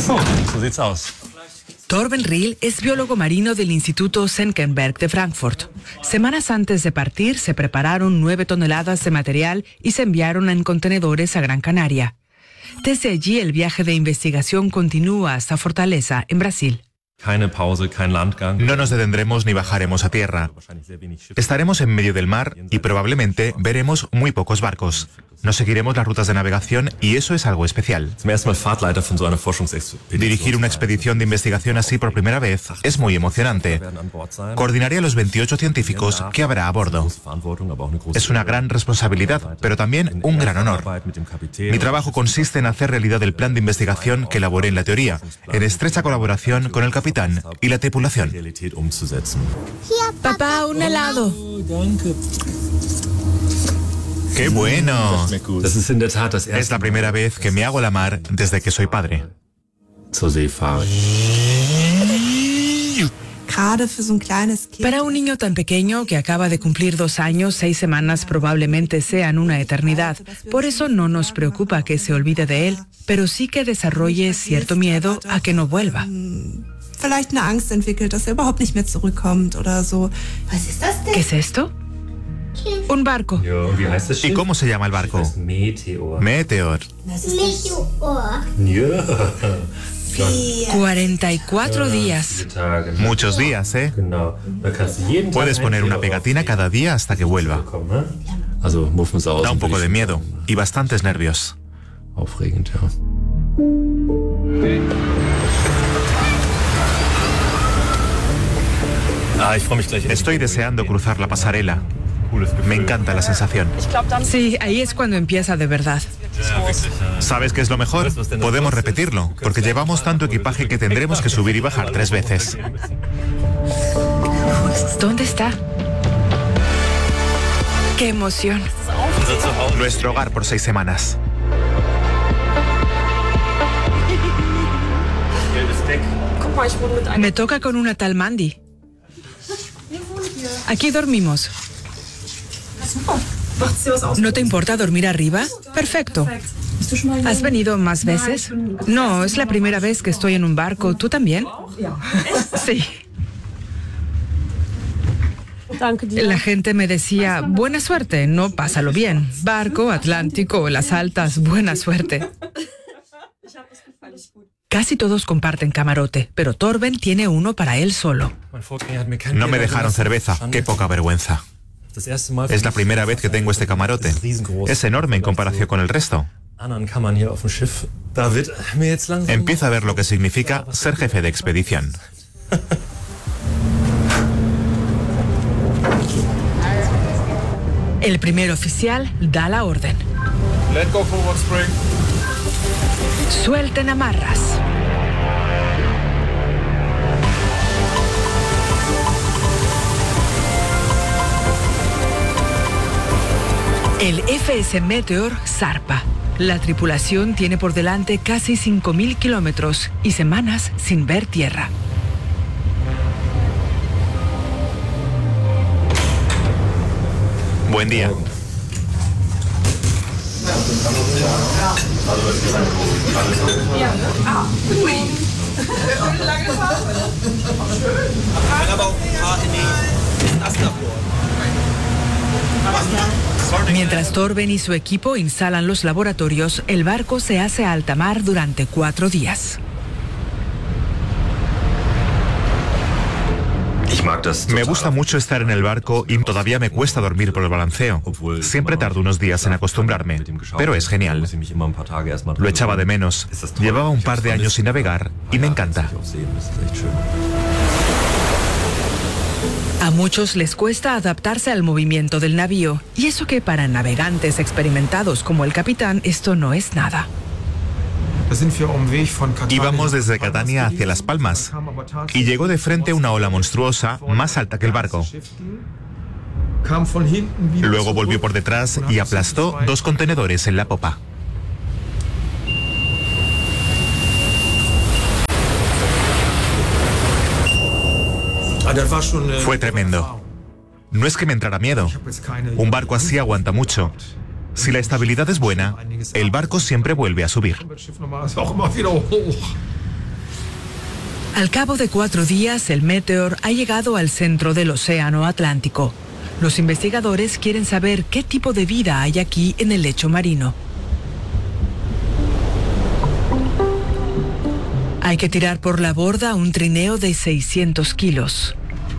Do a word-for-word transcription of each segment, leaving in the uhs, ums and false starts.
So sieht's aus. Torben Riel es biólogo marino del Instituto Senckenberg de Frankfurt. Semanas antes de partir, se prepararon nueve toneladas de material y se enviaron en contenedores a Gran Canaria. Desde allí, el viaje de investigación continúa hasta Fortaleza, en Brasil. No nos detendremos ni bajaremos a tierra. Estaremos en medio del mar y probablemente veremos muy pocos barcos. No seguiremos las rutas de navegación y eso es algo especial. Dirigir una expedición de investigación así por primera vez es muy emocionante. Coordinaré a los veintiocho científicos que habrá a bordo. Es una gran responsabilidad, pero también un gran honor. Mi trabajo consiste en hacer realidad el plan de investigación que elaboré en la teoría, en estrecha colaboración con el capitán y la tripulación. Papá, un helado. ¡Qué bueno! Es la primera vez que me hago la mar desde que soy padre. Para un niño tan pequeño que acaba de cumplir dos años, seis semanas probablemente sean una eternidad. Por eso no nos preocupa que se olvide de él, pero sí que desarrolle cierto miedo a que no vuelva. ¿Qué es esto? Un barco. ¿Y cómo se llama el barco? Meteor. Meteor. cuarenta y cuatro días. Muchos días, ¿eh? Puedes poner una pegatina cada día hasta que vuelva. Da un poco de miedo y bastantes nervios. Estoy deseando cruzar la pasarela. Me encanta la sensación. Sí, ahí es cuando empieza de verdad. ¿Sabes qué es lo mejor? Podemos repetirlo, porque llevamos tanto equipaje que tendremos que subir y bajar tres veces. ¿Dónde está? ¡Qué emoción! Nuestro hogar por seis semanas. Me toca con una tal Mandy. Aquí dormimos. ¿No te importa dormir arriba? Perfecto. ¿Has venido más veces? No, es la primera vez que estoy en un barco. ¿Tú también? Sí. La gente me decía, buena suerte, no, pásalo bien. Barco, Atlántico, las altas, buena suerte. Casi todos comparten camarote, pero Torben tiene uno para él solo. No me dejaron cerveza, qué poca vergüenza. Es la primera vez que tengo este camarote. Es enorme en comparación con el resto. Empiezo a ver lo que significa ser jefe de expedición. El primer oficial da la orden. Let go forward spring. Suelten amarras. El F S Meteor zarpa. La tripulación tiene por delante casi cinco mil kilómetros y semanas sin ver tierra. Buen día. Mientras Torben y su equipo instalan los laboratorios, el barco se hace a alta mar durante cuatro días. Me gusta mucho estar en el barco y todavía me cuesta dormir por el balanceo. Siempre tardo unos días en acostumbrarme, pero es genial. Lo echaba de menos. Llevaba un par de años sin navegar y me encanta. A muchos les cuesta adaptarse al movimiento del navío, y eso que para navegantes experimentados como el capitán esto no es nada. Íbamos desde Catania hacia Las Palmas y llegó de frente una ola monstruosa más alta que el barco. Luego volvió por detrás y aplastó dos contenedores en la popa. Fue tremendo. No es que me entrara miedo. Un barco así aguanta mucho. Si la estabilidad es buena, el barco siempre vuelve a subir. Al cabo de cuatro días, el Meteor ha llegado al centro del Océano Atlántico. Los investigadores quieren saber qué tipo de vida hay aquí en el lecho marino. Hay que tirar por la borda un trineo de seiscientos kilos.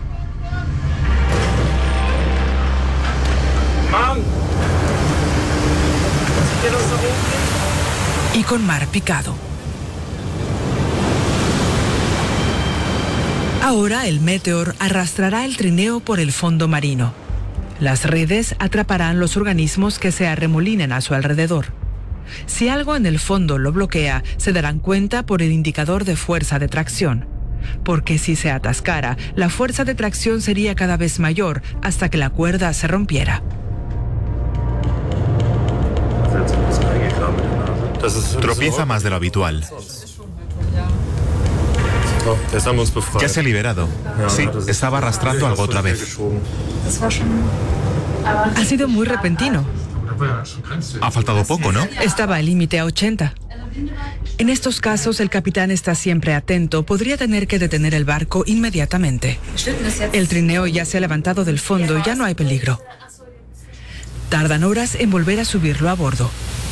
Y con mar picado. Ahora el Meteor arrastrará el trineo por el fondo marino. Las redes atraparán los organismos que se arremolinen a su alrededor. Si algo en el fondo lo bloquea, se darán cuenta por el indicador de fuerza de tracción. Porque si se atascara, la fuerza de tracción sería cada vez mayor hasta que la cuerda se rompiera. Tropieza más de lo habitual. Ya se ha liberado. Sí, estaba arrastrando algo otra vez. Ha sido muy repentino. Ha faltado poco, ¿no? Estaba al límite a ochenta. En estos casos, el capitán está siempre atento. Podría tener que detener el barco inmediatamente. El trineo ya se ha levantado del fondo, ya no hay peligro. Tardan horas en volver a subirlo a bordo.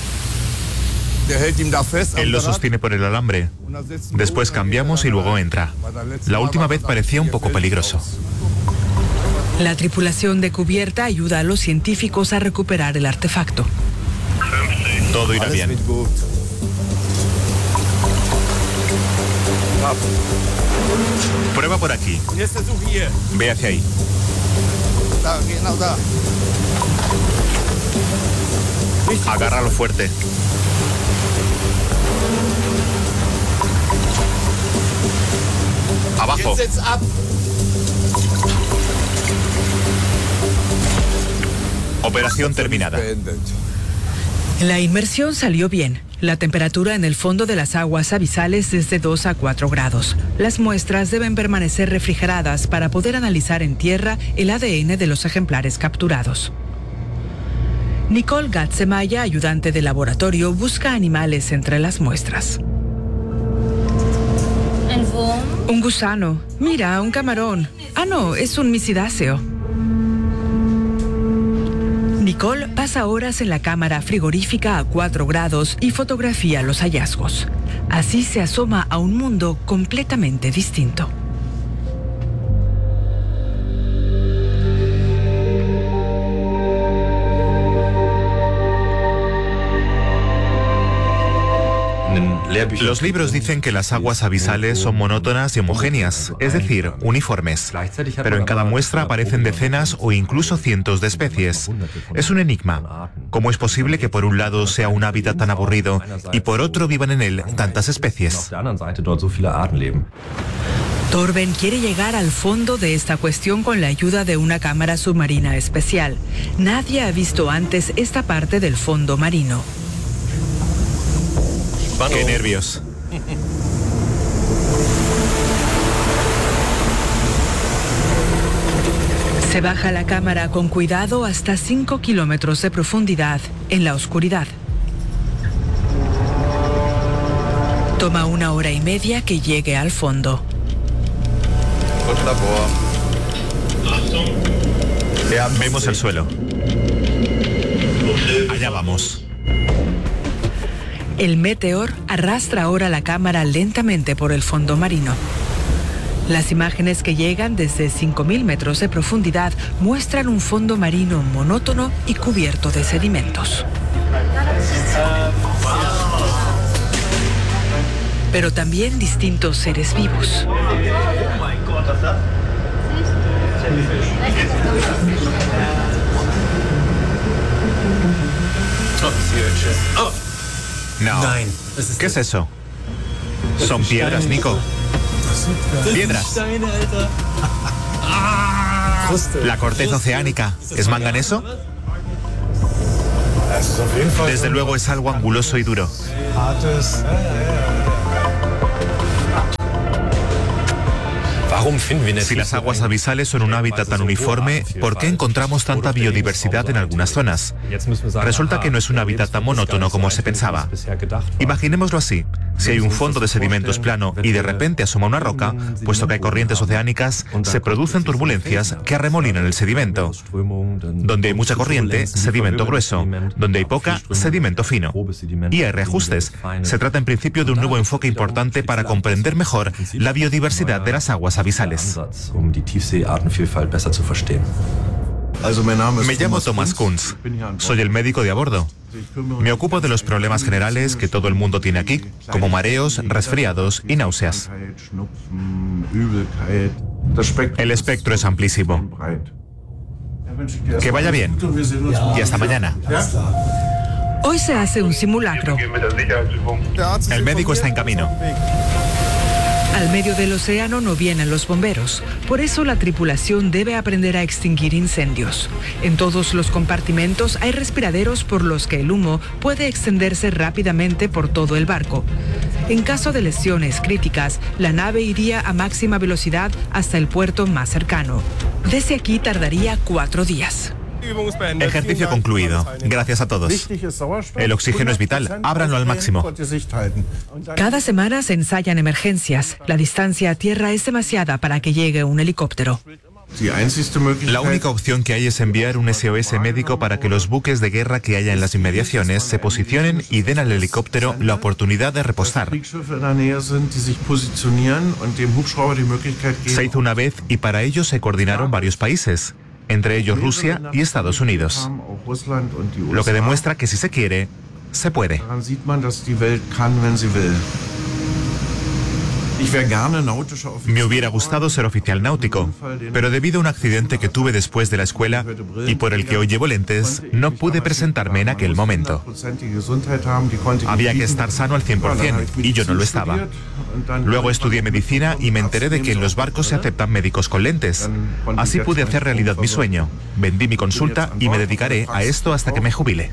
Él lo sostiene por el alambre. Después cambiamos y luego entra. La última vez parecía un poco peligroso. La tripulación de cubierta ayuda a los científicos a recuperar el artefacto. Todo irá bien. Prueba por aquí. Ve hacia ahí. Agárralo fuerte. Abajo. Operación terminada. La inmersión salió bien. La temperatura en el fondo de las aguas abisales es de dos a cuatro grados. Las muestras deben permanecer refrigeradas para poder analizar en tierra el A D N de los ejemplares capturados. Nicole Gatzemaya, ayudante de laboratorio, busca animales entre las muestras. Un gusano. Mira, un camarón. Ah, no, es un misidáceo. Nicole pasa horas en la cámara frigorífica a cuatro grados y fotografía los hallazgos. Así se asoma a un mundo completamente distinto. Los libros dicen que las aguas abisales son monótonas y homogéneas, es decir, uniformes. Pero en cada muestra aparecen decenas o incluso cientos de especies. Es un enigma. ¿Cómo es posible que por un lado sea un hábitat tan aburrido y por otro vivan en él tantas especies? Torben quiere llegar al fondo de esta cuestión con la ayuda de una cámara submarina especial. Nadie ha visto antes esta parte del fondo marino. ¡Qué nervios! Se baja la cámara con cuidado hasta cinco kilómetros de profundidad en la oscuridad. Toma una hora y media que llegue al fondo. Vemos el suelo. Allá vamos. El Meteor arrastra ahora la cámara lentamente por el fondo marino. Las imágenes que llegan desde cinco mil metros de profundidad muestran un fondo marino monótono y cubierto de sedimentos. Pero también distintos seres vivos. No. ¿Qué es eso? Son piedras, Nico. Piedras. La corteza oceánica. ¿Es manganeso? Desde luego es algo anguloso y duro. Si las aguas abisales son un hábitat tan uniforme, ¿por qué encontramos tanta biodiversidad en algunas zonas? Resulta que no es un hábitat tan monótono como se pensaba. Imaginémoslo así. Si hay un fondo de sedimentos plano y de repente asoma una roca, puesto que hay corrientes oceánicas, se producen turbulencias que arremolinan el sedimento. Donde hay mucha corriente, sedimento grueso. Donde hay poca, sedimento fino. Y hay reajustes. Se trata en principio de un nuevo enfoque importante para comprender mejor la biodiversidad de las aguas abisales. Me llamo Thomas Kunz. Soy el médico de a bordo. Me ocupo de los problemas generales que todo el mundo tiene aquí, como mareos, resfriados y náuseas. El espectro es amplísimo. Que vaya bien. Y hasta mañana. Hoy se hace un simulacro. El médico está en camino. Al medio del océano no vienen los bomberos. Por eso la tripulación debe aprender a extinguir incendios. En todos los compartimentos hay respiraderos por los que el humo puede extenderse rápidamente por todo el barco. En caso de lesiones críticas, la nave iría a máxima velocidad hasta el puerto más cercano. Desde aquí tardaría cuatro días. Ejercicio concluido. Gracias a todos. El oxígeno es vital. Ábranlo al máximo. Cada semana se ensayan emergencias. La distancia a tierra es demasiada para que llegue un helicóptero. La única opción que hay es enviar un S O S médico para que los buques de guerra que haya en las inmediaciones se posicionen y den al helicóptero la oportunidad de repostar. Se hizo una vez y para ello se coordinaron varios países, entre ellos Rusia y Estados Unidos. Lo que demuestra que si se quiere, se puede. Me hubiera gustado ser oficial náutico, pero debido a un accidente que tuve después de la escuela y por el que hoy llevo lentes, no pude presentarme en aquel momento. Había que estar sano al cien por cien y yo no lo estaba. Luego estudié medicina y me enteré de que en los barcos se aceptan médicos con lentes. Así pude hacer realidad mi sueño. Vendí mi consulta y me dedicaré a esto hasta que me jubile.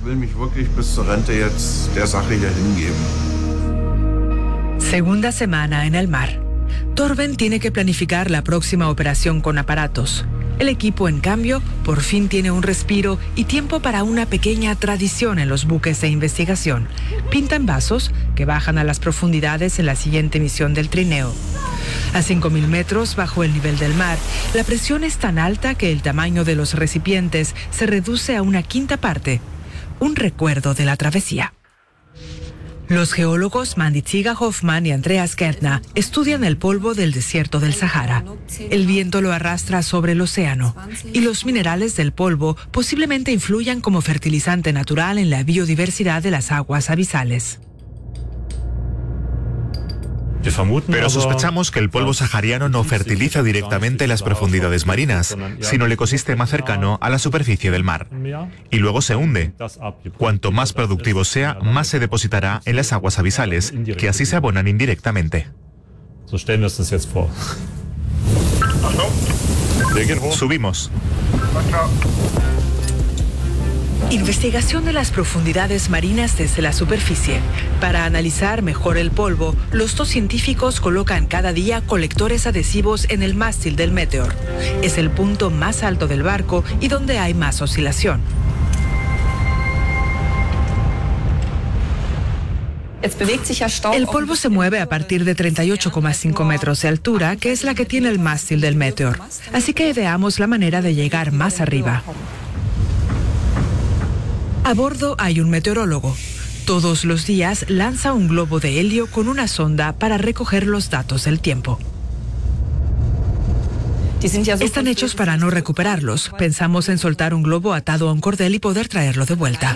Segunda semana en el mar. Torben tiene que planificar la próxima operación con aparatos. El equipo, en cambio, por fin tiene un respiro y tiempo para una pequeña tradición en los buques de investigación. Pintan vasos que bajan a las profundidades en la siguiente misión del trineo. A cinco mil metros bajo el nivel del mar, la presión es tan alta que el tamaño de los recipientes se reduce a una quinta parte. Un recuerdo de la travesía. Los geólogos Mandy Ziga-Hoffmann y Andreas Gärtner estudian el polvo del desierto del Sahara. El viento lo arrastra sobre el océano y los minerales del polvo posiblemente influyan como fertilizante natural en la biodiversidad de las aguas abisales. Pero sospechamos que el polvo sahariano no fertiliza directamente las profundidades marinas, sino el ecosistema cercano a la superficie del mar. Y luego se hunde. Cuanto más productivo sea, más se depositará en las aguas abisales, que así se abonan indirectamente. Subimos. Investigación de las profundidades marinas desde la superficie. Para analizar mejor el polvo, los dos científicos colocan cada día colectores adhesivos en el mástil del Meteor. Es el punto más alto del barco y donde hay más oscilación. El polvo se mueve a partir de treinta y ocho coma cinco metros de altura, que es la que tiene el mástil del Meteor. Así que ideamos la manera de llegar más arriba. A bordo hay un meteorólogo. Todos los días lanza un globo de helio con una sonda para recoger los datos del tiempo. Están hechos para no recuperarlos. Pensamos en soltar un globo atado a un cordel y poder traerlo de vuelta.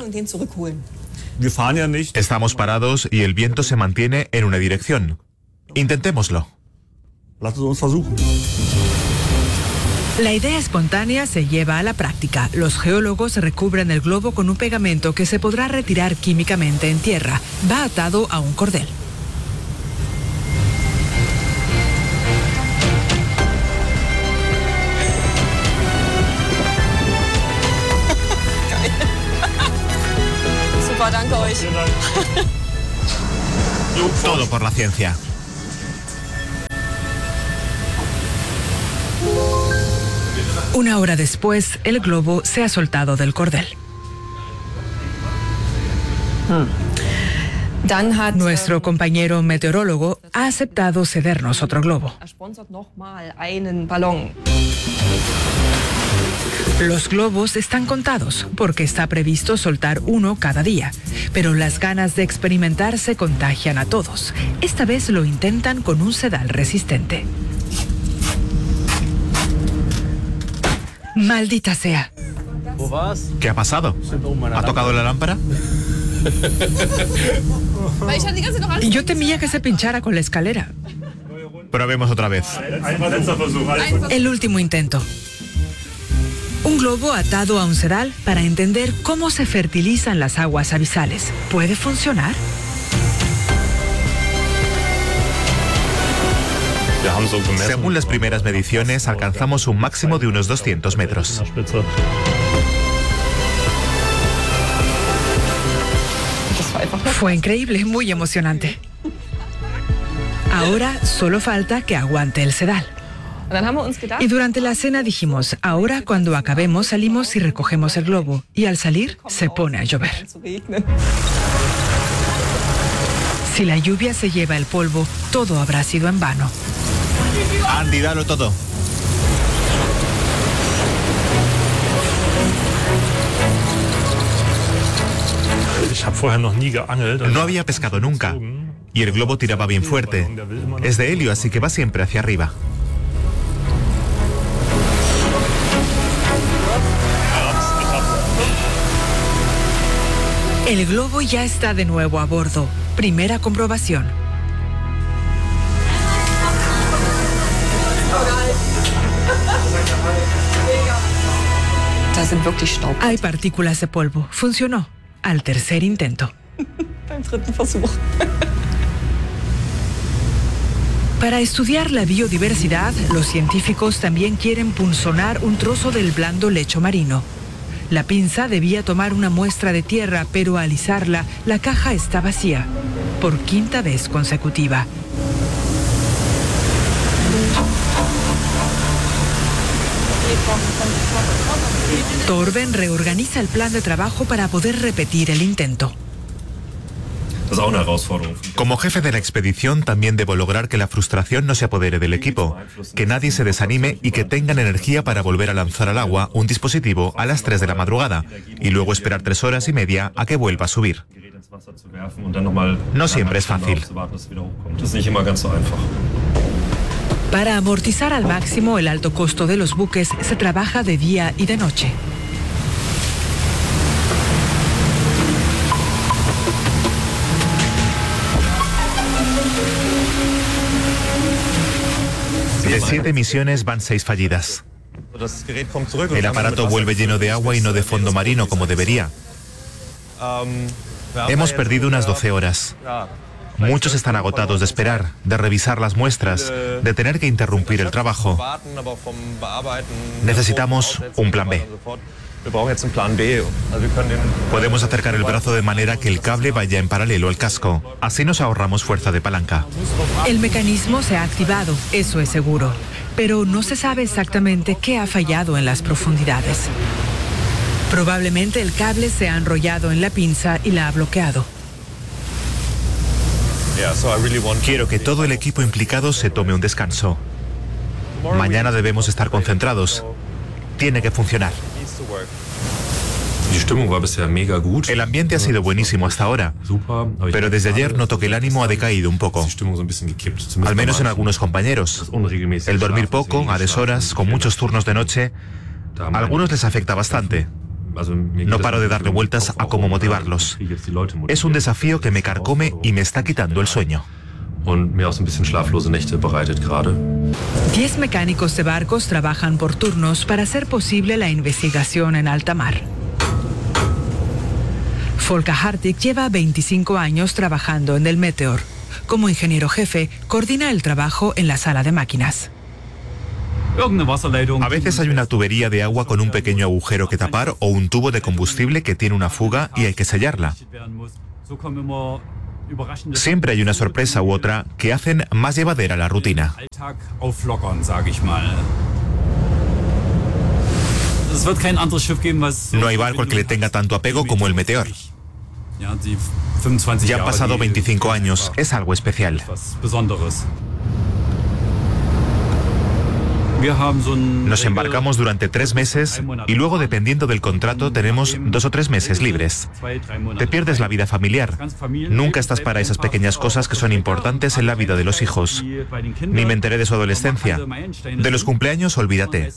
Estamos parados y el viento se mantiene en una dirección. Intentémoslo. La idea espontánea se lleva a la práctica. Los geólogos recubren el globo con un pegamento que se podrá retirar químicamente en tierra. Va atado a un cordel. Super, danke euch. Todo por la ciencia. Una hora después, el globo se ha soltado del cordel. Nuestro compañero meteorólogo ha aceptado cedernos otro globo. Los globos están contados porque está previsto soltar uno cada día, pero las ganas de experimentar se contagian a todos. Esta vez lo intentan con un sedal resistente. Maldita sea. ¿Qué ha pasado? ¿Ha tocado la lámpara? Yo temía que se pinchara con la escalera. Probemos otra vez. El último intento. Un globo atado a un sedal para entender cómo se fertilizan las aguas abisales. ¿Puede funcionar? Según las primeras mediciones, alcanzamos un máximo de unos doscientos metros. Fue increíble, muy emocionante. Ahora solo falta que aguante el sedal. Y durante la cena dijimos, ahora cuando acabemos salimos y recogemos el globo. Y al salir se pone a llover. Si la lluvia se lleva el polvo, todo habrá sido en vano. Andy, dalo todo. No había pescado nunca y el globo tiraba bien fuerte. Es de helio, así que va siempre hacia arriba. El globo ya está de nuevo a bordo. Primera comprobación. Hay partículas de polvo. Funcionó. Al tercer intento. Para estudiar la biodiversidad, los científicos también quieren punzonar un trozo del blando lecho marino. La pinza debía tomar una muestra de tierra, pero al izarla, la caja está vacía. Por quinta vez consecutiva. Torben reorganiza el plan de trabajo para poder repetir el intento. Como jefe de la expedición, también debo lograr que la frustración no se apodere del equipo, que nadie se desanime y que tengan energía para volver a lanzar al agua un dispositivo a las tres de la madrugada y luego esperar tres horas y media a que vuelva a subir. No siempre es fácil. Para amortizar al máximo el alto costo de los buques, se trabaja de día y de noche. De siete misiones van seis fallidas. El aparato vuelve lleno de agua y no de fondo marino como debería. Hemos perdido unas doce horas. Muchos están agotados de esperar, de revisar las muestras, de tener que interrumpir el trabajo. Necesitamos un plan B. Podemos acercar el brazo de manera que el cable vaya en paralelo al casco. Así nos ahorramos fuerza de palanca. El mecanismo se ha activado, eso es seguro. Pero no se sabe exactamente qué ha fallado en las profundidades. Probablemente el cable se ha enrollado en la pinza y la ha bloqueado. Quiero que todo el equipo implicado se tome un descanso. Mañana debemos estar concentrados. Tiene que funcionar. El ambiente ha sido buenísimo hasta ahora, pero desde ayer noto que el ánimo ha decaído un poco, al menos en algunos compañeros. El dormir poco, a deshoras, con muchos turnos de noche, a algunos les afecta bastante. No paro de darle vueltas a cómo motivarlos. Es un desafío que me carcome y me está quitando el sueño. Diez mecánicos de barcos trabajan por turnos para hacer posible la investigación en alta mar. Volker Hartig lleva veinticinco años trabajando en el Meteor. Como ingeniero jefe, coordina el trabajo en la sala de máquinas. A veces hay una tubería de agua con un pequeño agujero que tapar o un tubo de combustible que tiene una fuga y hay que sellarla. Siempre hay una sorpresa u otra que hacen más llevadera la rutina. No hay barco al que le tenga tanto apego como el Meteor. Ya han pasado veinticinco años, es algo especial. Nos embarcamos durante tres meses y luego, dependiendo del contrato, tenemos dos o tres meses libres. Te pierdes la vida familiar. Nunca estás para esas pequeñas cosas que son importantes en la vida de los hijos. Ni me enteré de su adolescencia. De los cumpleaños, olvídate.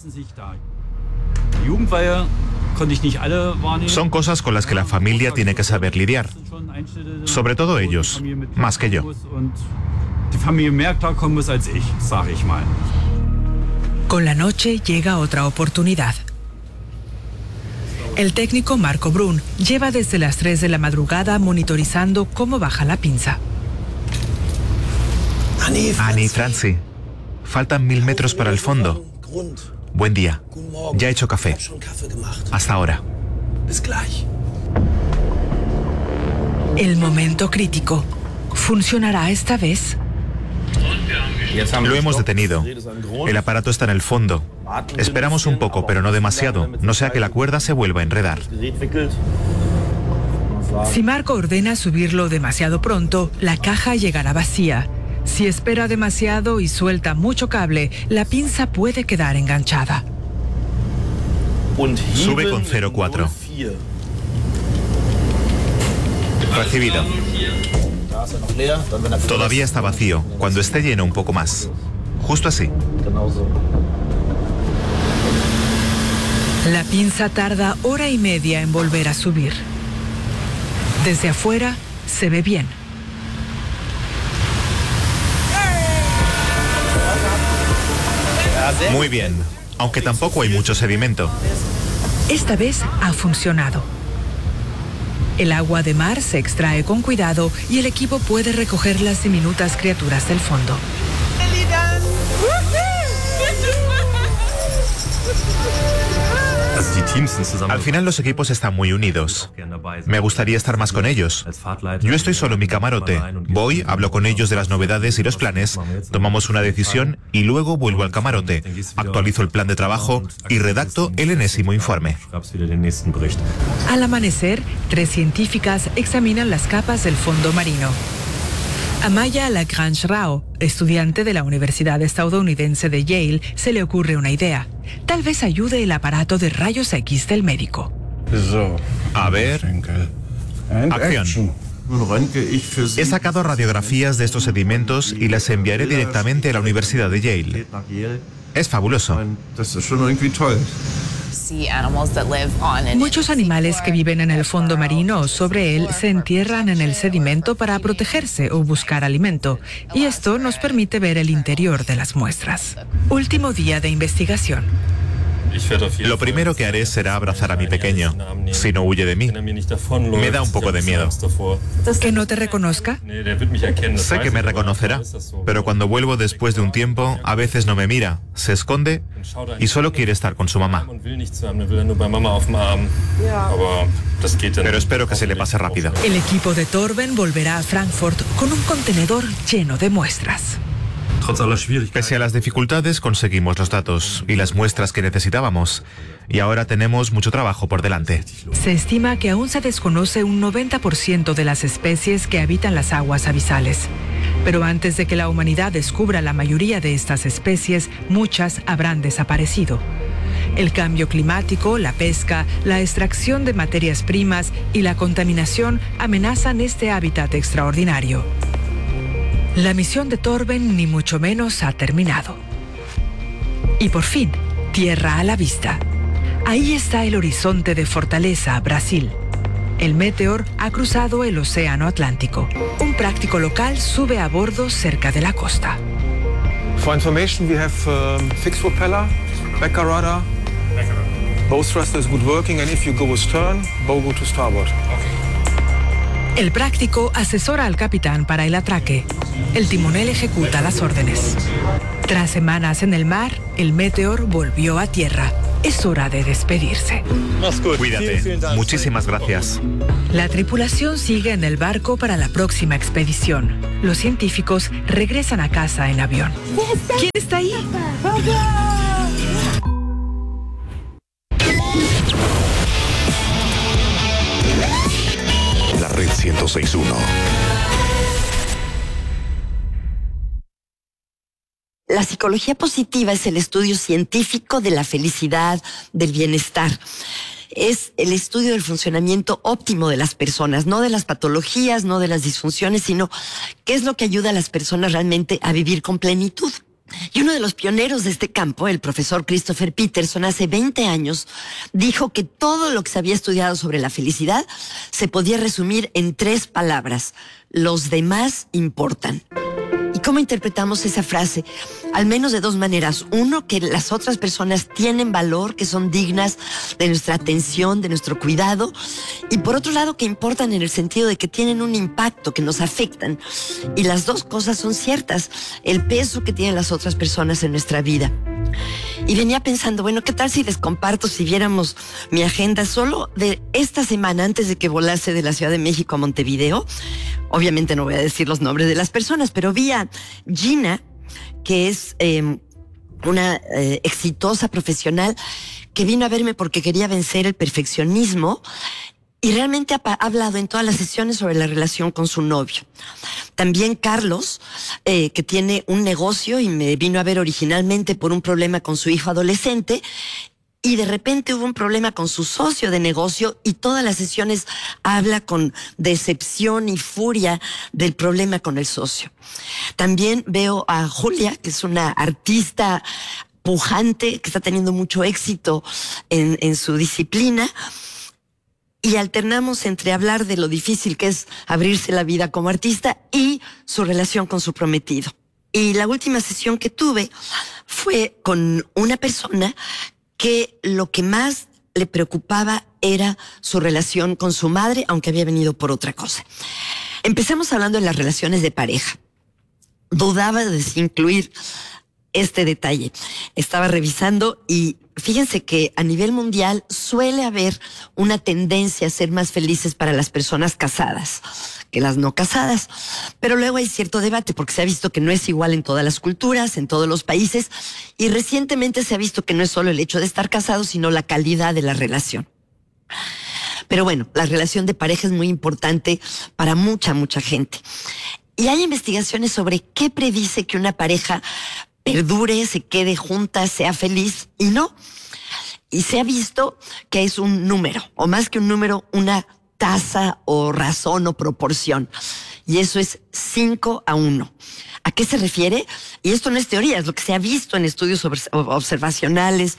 Son cosas con las que la familia tiene que saber lidiar. Sobre todo ellos, más que yo. Con la noche llega otra oportunidad. El técnico Marco Brun lleva desde las tres de la madrugada monitorizando cómo baja la pinza. Annie, Franzi, faltan mil metros para el fondo. Buen día. Ya he hecho café. Hasta ahora. El momento crítico. ¿Funcionará esta vez? Lo hemos detenido. El aparato está en el fondo. Esperamos un poco, pero no demasiado, no sea que la cuerda se vuelva a enredar. Si Marco ordena subirlo demasiado pronto, la caja llegará vacía. Si espera demasiado y suelta mucho cable, la pinza puede quedar enganchada. Sube con cero cuatro. Recibido. Todavía está vacío. Cuando esté lleno, un poco más. Justo así. La pinza tarda hora y media en volver a subir. Desde afuera se ve bien. Muy bien, aunque tampoco hay mucho sedimento. Esta vez ha funcionado. El agua de mar se extrae con cuidado y el equipo puede recoger las diminutas criaturas del fondo. Al final los equipos están muy unidos. Me gustaría estar más con ellos. Yo estoy solo en mi camarote. Voy, hablo con ellos de las novedades y los planes, tomamos una decisión y luego vuelvo al camarote. Actualizo el plan de trabajo y redacto el enésimo informe. Al amanecer, tres científicas examinan las capas del fondo marino. A Maya Lagrange Rao, estudiante de la Universidad estadounidense de Yale, se le ocurre una idea. Tal vez ayude el aparato de rayos X del médico. A ver. Acción. He sacado radiografías de estos sedimentos y las enviaré directamente a la Universidad de Yale. Es fabuloso. Muchos animales que viven en el fondo marino o sobre él se entierran en el sedimento para protegerse o buscar alimento, y esto nos permite ver el interior de las muestras. Último día de investigación. Lo primero que haré será abrazar a mi pequeño, si no huye de mí. Me da un poco de miedo. ¿Que no te reconozca? Sé que me reconocerá, pero cuando vuelvo después de un tiempo, a veces no me mira, se esconde y solo quiere estar con su mamá. Pero espero que se le pase rápido. El equipo de Torben volverá a Frankfurt con un contenedor lleno de muestras. Pese a las dificultades, conseguimos los datos y las muestras que necesitábamos. Y ahora tenemos mucho trabajo por delante. Se estima que aún se desconoce un noventa por ciento de las especies que habitan las aguas abisales. Pero antes de que la humanidad descubra la mayoría de estas especies, muchas habrán desaparecido. El cambio climático, la pesca, la extracción de materias primas y la contaminación amenazan este hábitat extraordinario. La misión de Torben ni mucho menos ha terminado. Y por fin, tierra a la vista. Ahí está el horizonte de Fortaleza, Brasil. El Meteor ha cruzado el Océano Atlántico. Un práctico local sube a bordo cerca de la costa. For information, we have um, fixed propeller, backer rudder, bow thruster is good working, and if you go astern, bow go to starboard. El práctico asesora al capitán para el atraque. El timonel ejecuta las órdenes. Tras semanas en el mar, el Meteor volvió a tierra. Es hora de despedirse. Cuídate. Muchísimas gracias. La tripulación sigue en el barco para la próxima expedición. Los científicos regresan a casa en avión. ¿Quién está ahí? La Red ciento seis uno. La psicología positiva es el estudio científico de la felicidad, del bienestar. Es el estudio del funcionamiento óptimo de las personas, no de las patologías, no de las disfunciones, sino qué es lo que ayuda a las personas realmente a vivir con plenitud. Y uno de los pioneros de este campo, el profesor Christopher Peterson, hace veinte años, dijo que todo lo que se había estudiado sobre la felicidad se podía resumir en tres palabras: los demás importan. ¿Y cómo interpretamos esa frase? Al menos de dos maneras. Uno, que las otras personas tienen valor, que son dignas de nuestra atención, de nuestro cuidado. Y por otro lado, que importan en el sentido de que tienen un impacto, que nos afectan. Y las dos cosas son ciertas. El peso que tienen las otras personas en nuestra vida. Y venía pensando, bueno, ¿qué tal si les comparto, si viéramos mi agenda solo de esta semana antes de que volase de la Ciudad de México a Montevideo? Obviamente no voy a decir los nombres de las personas, pero vi a Gina, que es eh, una eh, exitosa profesional, que vino a verme porque quería vencer el perfeccionismo y realmente ha, ha hablado en todas las sesiones sobre la relación con su novio. También Carlos, eh, que tiene un negocio y me vino a ver originalmente por un problema con su hijo adolescente, y de repente hubo un problema con su socio de negocio y todas las sesiones habla con decepción y furia del problema con el socio. También veo a Julia, que es una artista pujante, que está teniendo mucho éxito en, en su disciplina, y alternamos entre hablar de lo difícil que es abrirse la vida como artista y su relación con su prometido. Y la última sesión que tuve fue con una persona que lo que más le preocupaba era su relación con su madre, aunque había venido por otra cosa. Empezamos hablando de las relaciones de pareja. Dudaba de incluir este detalle. Estaba revisando y fíjense que a nivel mundial suele haber una tendencia a ser más felices para las personas casadas que las no casadas. Pero luego hay cierto debate porque se ha visto que no es igual en todas las culturas, en todos los países, y recientemente se ha visto que no es solo el hecho de estar casados, sino la calidad de la relación. Pero bueno, la relación de pareja es muy importante para mucha, mucha gente. Y hay investigaciones sobre qué predice que una pareja perdure, se quede junta, sea feliz, y no. Y se ha visto que es un número, o más que un número, una tasa o razón o proporción. Y eso es cinco a uno. ¿A qué se refiere? Y esto no es teoría, es lo que se ha visto en estudios observacionales,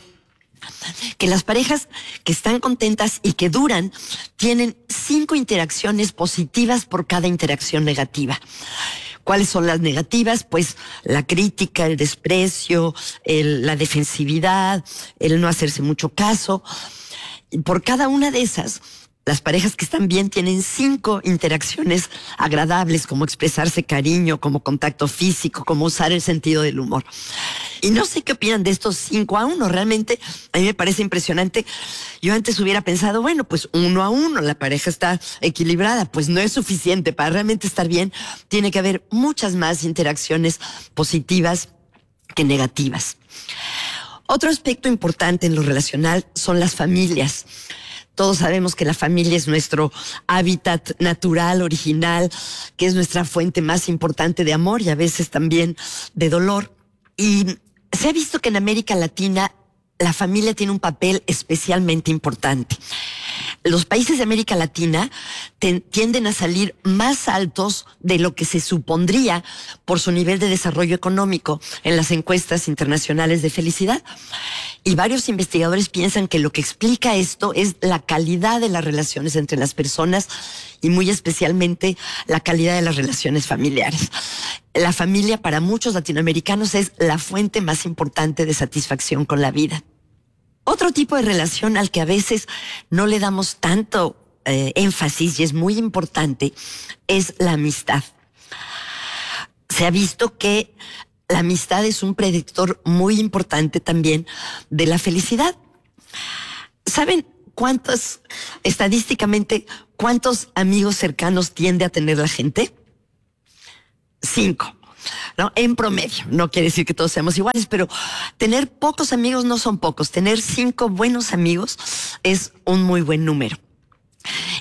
que las parejas que están contentas y que duran tienen cinco interacciones positivas por cada interacción negativa. ¿Cuáles son las negativas? Pues la crítica, el desprecio, el, la defensividad, el no hacerse mucho caso. Y por cada una de esas, las parejas que están bien tienen cinco interacciones agradables, como expresarse cariño, como contacto físico, como usar el sentido del humor. Y no sé qué opinan de estos cinco a uno. Realmente a mí me parece impresionante. Yo antes hubiera pensado, bueno, pues uno a uno, la pareja está equilibrada. Pues no es suficiente. Para realmente estar bien, tiene que haber muchas más interacciones positivas que negativas. Otro aspecto importante en lo relacional son las familias. Todos sabemos que la familia es nuestro hábitat natural, original, que es nuestra fuente más importante de amor y a veces también de dolor. Y se ha visto que en América Latina la familia tiene un papel especialmente importante. Los países de América Latina ten, tienden a salir más altos de lo que se supondría por su nivel de desarrollo económico en las encuestas internacionales de felicidad. Y varios investigadores piensan que lo que explica esto es la calidad de las relaciones entre las personas y muy especialmente la calidad de las relaciones familiares. La familia para muchos latinoamericanos es la fuente más importante de satisfacción con la vida. Otro tipo de relación al que a veces no le damos tanto eh, énfasis y es muy importante es la amistad. Se ha visto que la amistad es un predictor muy importante también de la felicidad. ¿Saben cuántos, estadísticamente, cuántos amigos cercanos tiende a tener la gente? Cinco. ¿No? En promedio, no quiere decir que todos seamos iguales, pero tener pocos amigos no son pocos. Tener cinco buenos amigos es un muy buen número.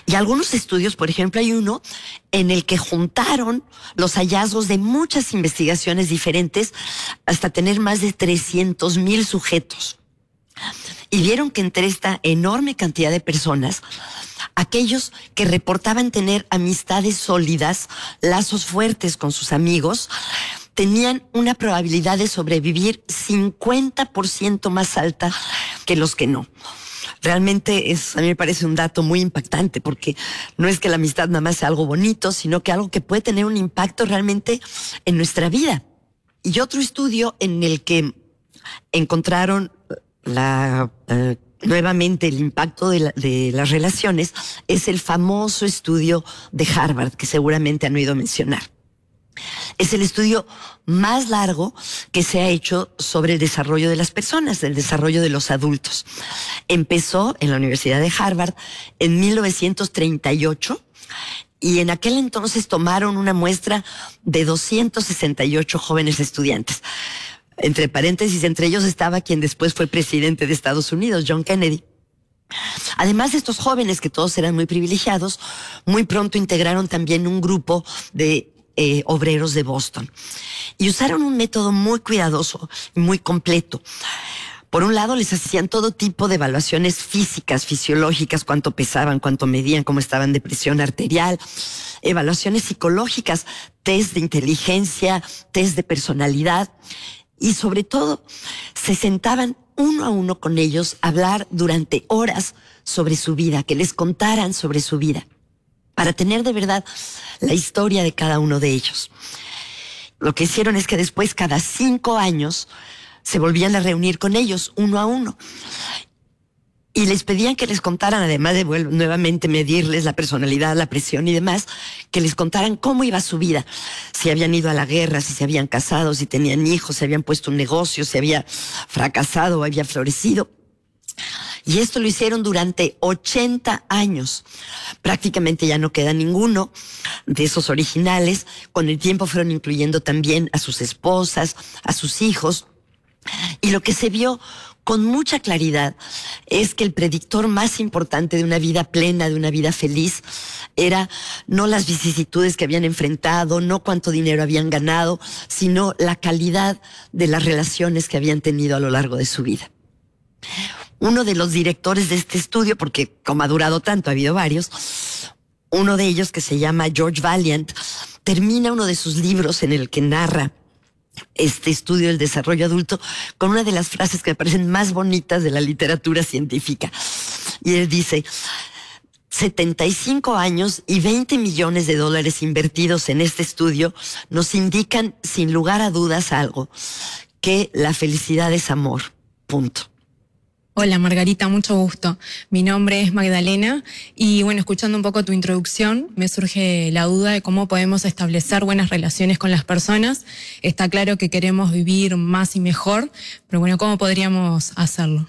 Y algunos estudios, por ejemplo, hay uno en el que juntaron los hallazgos de muchas investigaciones diferentes hasta tener más de trescientos mil sujetos. Y vieron que entre esta enorme cantidad de personas, aquellos que reportaban tener amistades sólidas, lazos fuertes con sus amigos, tenían una probabilidad de sobrevivir cincuenta por ciento más alta que los que no. Realmente es, a mí me parece un dato muy impactante, porque no es que la amistad nada más sea algo bonito, sino que algo que puede tener un impacto realmente en nuestra vida. Y otro estudio en el que encontraron la, uh, nuevamente el impacto de, la, de las relaciones es el famoso estudio de Harvard, que seguramente han oído mencionar. Es el estudio más largo que se ha hecho sobre el desarrollo de las personas, el desarrollo de los adultos. Empezó en la Universidad de Harvard en mil novecientos treinta y ocho y en aquel entonces tomaron una muestra de doscientos sesenta y ocho jóvenes estudiantes. Entre paréntesis, entre ellos estaba quien después fue presidente de Estados Unidos, John Kennedy. Además de estos jóvenes, que todos eran muy privilegiados, muy pronto integraron también un grupo de Eh, obreros de Boston. Y usaron un método muy cuidadoso y muy completo. Por un lado, les hacían todo tipo de evaluaciones físicas, fisiológicas, cuánto pesaban, cuánto medían, cómo estaban de presión arterial, evaluaciones psicológicas, test de inteligencia, test de personalidad, y sobre todo, se sentaban uno a uno con ellos a hablar durante horas sobre su vida, que les contaran sobre su vida, para tener de verdad la historia de cada uno de ellos. Lo que hicieron es que después, cada cinco años, se volvían a reunir con ellos, uno a uno. Y les pedían que les contaran, además de bueno, nuevamente medirles la personalidad, la presión y demás, que les contaran cómo iba su vida. Si habían ido a la guerra, si se habían casado, si tenían hijos, si habían puesto un negocio, si había fracasado o había florecido. Y esto lo hicieron durante ochenta años. Prácticamente ya no queda ninguno de esos originales. Con el tiempo fueron incluyendo también a sus esposas, a sus hijos. Y lo que se vio con mucha claridad es que el predictor más importante de una vida plena, de una vida feliz, era no las vicisitudes que habían enfrentado, no cuánto dinero habían ganado, sino la calidad de las relaciones que habían tenido a lo largo de su vida. Uno de los directores de este estudio, porque como ha durado tanto, ha habido varios, uno de ellos, que se llama George Valiant, termina uno de sus libros en el que narra este estudio del desarrollo adulto con una de las frases que me parecen más bonitas de la literatura científica. Y él dice: setenta y cinco años y veinte millones de dólares invertidos en este estudio nos indican sin lugar a dudas algo, que la felicidad es amor. Punto. Hola Margarita, mucho gusto. Mi nombre es Magdalena y bueno, escuchando un poco tu introducción, me surge la duda de cómo podemos establecer buenas relaciones con las personas. Está claro que queremos vivir más y mejor, pero bueno, ¿cómo podríamos hacerlo?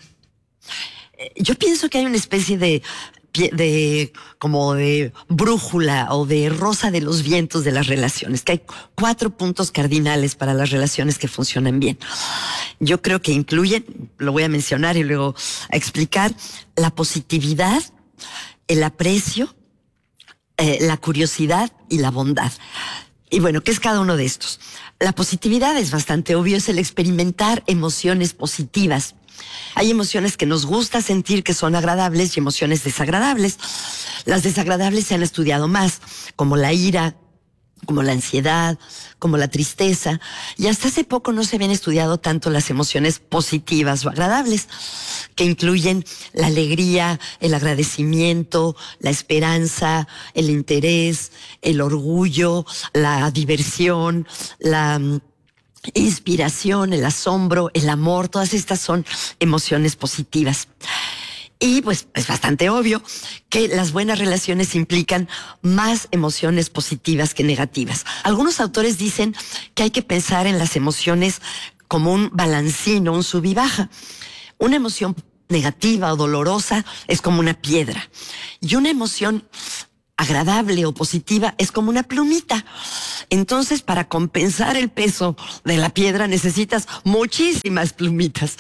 Yo pienso que hay una especie de de como de brújula o de rosa de los vientos de las relaciones, que hay cuatro puntos cardinales para las relaciones que funcionan bien. Yo creo que incluyen, lo voy a mencionar y luego a explicar, la positividad, el aprecio, eh, la curiosidad y la bondad. Y bueno, ¿qué es cada uno de estos? La positividad es bastante obvio, es el experimentar emociones positivas. Hay emociones que nos gusta sentir que son agradables y emociones desagradables. Las desagradables se han estudiado más, como la ira, como la ansiedad, como la tristeza. Y hasta hace poco no se habían estudiado tanto las emociones positivas o agradables, que incluyen la alegría, el agradecimiento, la esperanza, el interés, el orgullo, la diversión, la inspiración, el asombro, el amor. Todas estas son emociones positivas. Y pues es bastante obvio que las buenas relaciones implican más emociones positivas que negativas. Algunos autores dicen que hay que pensar en las emociones como un balancino, un sub y baja. Una emoción negativa o dolorosa es como una piedra. Y una emoción agradable o positiva es como una plumita. Entonces, para compensar el peso de la piedra necesitas muchísimas plumitas.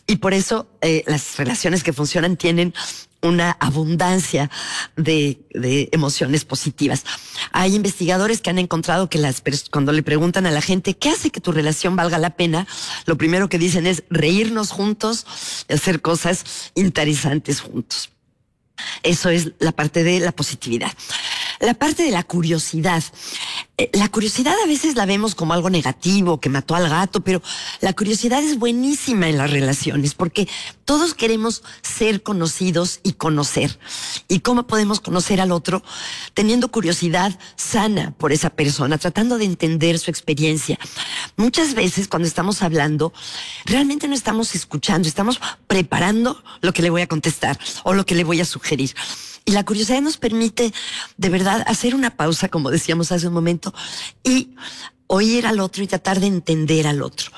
Y por eso eh, las relaciones que funcionan tienen una abundancia de, de emociones positivas. Hay investigadores que han encontrado que las cuando le preguntan a la gente ¿qué hace que tu relación valga la pena? Lo primero que dicen es reírnos juntos y hacer cosas interesantes juntos. Eso es la parte de la positividad. La parte de la curiosidad. Eh, la curiosidad a veces la vemos como algo negativo, que mató al gato, pero la curiosidad es buenísima en las relaciones porque todos queremos ser conocidos y conocer. ¿Y cómo podemos conocer al otro? Teniendo curiosidad sana por esa persona, tratando de entender su experiencia. Muchas veces cuando estamos hablando, realmente no estamos escuchando, estamos preparando lo que le voy a contestar o lo que le voy a sugerir. Y la curiosidad nos permite, de verdad, hacer una pausa, como decíamos hace un momento, y oír al otro y tratar de entender al otro.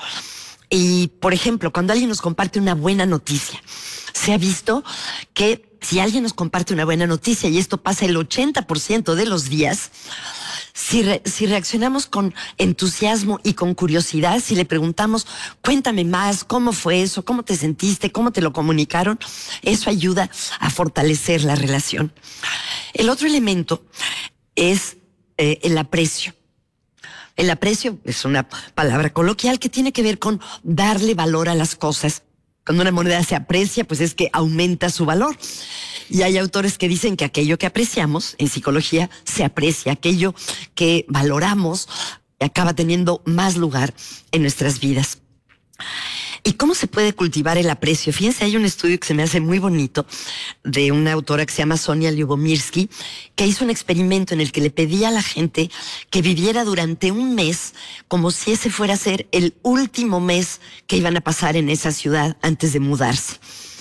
Y, por ejemplo, cuando alguien nos comparte una buena noticia, se ha visto que si alguien nos comparte una buena noticia, y esto pasa el ochenta por ciento de los días, si, re, si reaccionamos con entusiasmo y con curiosidad, si le preguntamos, cuéntame más, ¿cómo fue eso? ¿Cómo te sentiste? ¿Cómo te lo comunicaron? Eso ayuda a fortalecer la relación. El otro elemento es eh, el aprecio. El aprecio es una palabra coloquial que tiene que ver con darle valor a las cosas. Cuando una moneda se aprecia, pues es que aumenta su valor. Y hay autores que dicen que aquello que apreciamos, en psicología, se aprecia. Aquello que valoramos acaba teniendo más lugar en nuestras vidas. ¿Y cómo se puede cultivar el aprecio? Fíjense, hay un estudio que se me hace muy bonito de una autora que se llama Sonia Lyubomirsky, que hizo un experimento en el que le pedía a la gente que viviera durante un mes como si ese fuera a ser el último mes que iban a pasar en esa ciudad antes de mudarse.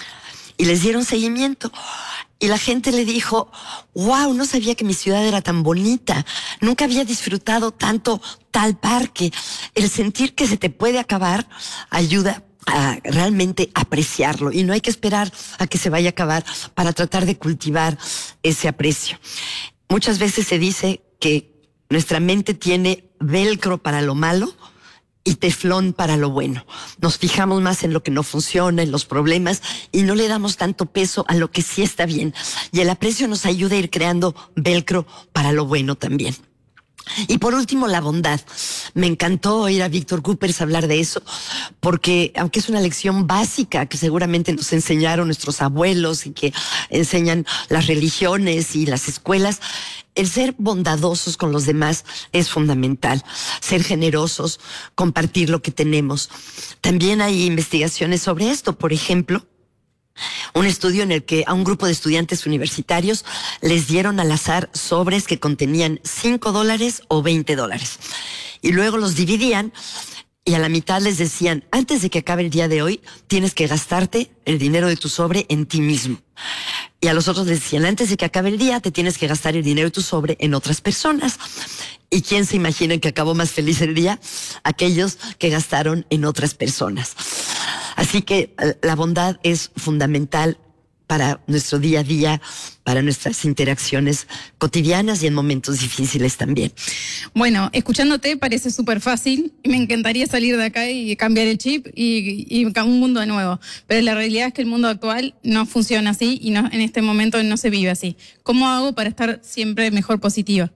Y les dieron seguimiento. Y la gente le dijo, wow, no sabía que mi ciudad era tan bonita. Nunca había disfrutado tanto tal parque. El sentir que se te puede acabar ayuda a realmente apreciarlo. Y no hay que esperar a que se vaya a acabar para tratar de cultivar ese aprecio. Muchas veces se dice que nuestra mente tiene velcro para lo malo y teflón para lo bueno. Nos fijamos más en lo que no funciona, en los problemas, y no le damos tanto peso a lo que sí está bien. Y el aprecio nos ayuda a ir creando velcro para lo bueno también. Y por último, la bondad. Me encantó oír a Víctor Coopers hablar de eso, porque aunque es una lección básica que seguramente nos enseñaron nuestros abuelos y que enseñan las religiones y las escuelas, el ser bondadosos con los demás es fundamental. Ser generosos, compartir lo que tenemos. También hay investigaciones sobre esto. Por ejemplo, un estudio en el que a un grupo de estudiantes universitarios les dieron al azar sobres que contenían cinco dólares o veinte dólares. Y luego los dividían y a la mitad les decían, antes de que acabe el día de hoy, tienes que gastarte el dinero de tu sobre en ti mismo. Y a los otros les decían, antes de que acabe el día, te tienes que gastar el dinero de tu sobre en otras personas. ¿Y quién se imagina que acabó más feliz el día? Aquellos que gastaron en otras personas. Así que la bondad es fundamental para nuestro día a día, para nuestras interacciones cotidianas y en momentos difíciles también. Bueno, escuchándote parece súper fácil y me encantaría salir de acá y cambiar el chip y, y un mundo nuevo. Pero la realidad es que el mundo actual no funciona así y no, en este momento no se vive así. ¿Cómo hago para estar siempre mejor positiva?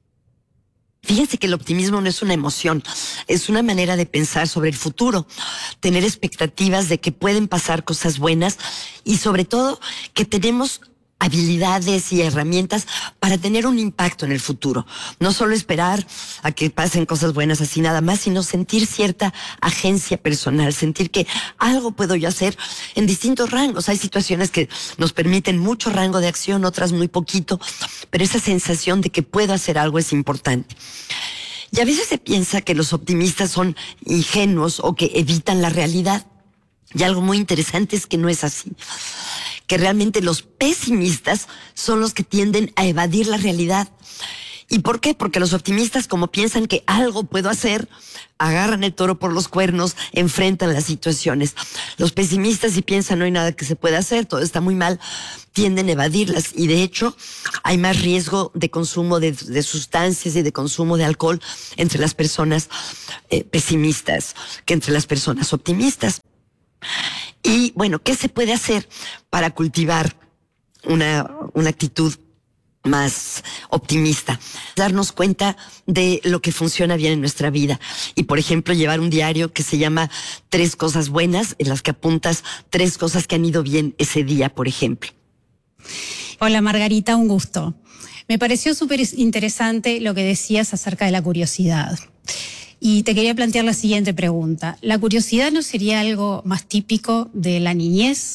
Fíjense que el optimismo no es una emoción, es una manera de pensar sobre el futuro, tener expectativas de que pueden pasar cosas buenas y sobre todo que tenemos habilidades y herramientas para tener un impacto en el futuro. No solo esperar a que pasen cosas buenas así nada más, sino sentir cierta agencia personal, sentir que algo puedo yo hacer en distintos rangos. Hay situaciones que nos permiten mucho rango de acción, otras muy poquito, pero esa sensación de que puedo hacer algo es importante. Y a veces se piensa que los optimistas son ingenuos o que evitan la realidad. Y algo muy interesante es que no es así. Que realmente los pesimistas son los que tienden a evadir la realidad. ¿Y por qué? Porque los optimistas, como piensan que algo puedo hacer, agarran el toro por los cuernos, enfrentan las situaciones. Los pesimistas, si piensan no hay nada que se pueda hacer, todo está muy mal, tienden a evadirlas. Y de hecho, hay más riesgo de consumo de, de sustancias y de consumo de alcohol entre las personas eh, pesimistas que entre las personas optimistas. Y bueno, ¿qué se puede hacer para cultivar una, una actitud más optimista? Darnos cuenta de lo que funciona bien en nuestra vida. Y, por ejemplo, llevar un diario que se llama Tres cosas buenas, en las que apuntas tres cosas que han ido bien ese día, por ejemplo. Hola Margarita, un gusto. Me pareció súper interesante lo que decías acerca de la curiosidad. Y te quería plantear la siguiente pregunta. ¿La curiosidad no sería algo más típico de la niñez?